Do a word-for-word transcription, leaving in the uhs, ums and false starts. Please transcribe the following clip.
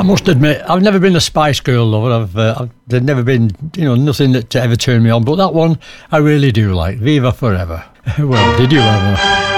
must admit, I've never been a Spice Girl lover. I've, uh, I've there's never been, you know, nothing that ever turned me on. But that one I really do like. Viva Forever. Well, did you ever?